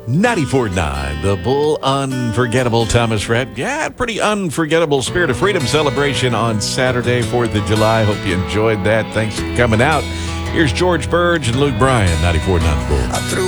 94.9, the Bull Unforgettable Thomas Rhett. Yeah, pretty unforgettable Spirit of Freedom celebration on Saturday, 4th of July. Hope you enjoyed that. Thanks for coming out. Here's George Burge and Luke Bryan, 94.9 The Bull.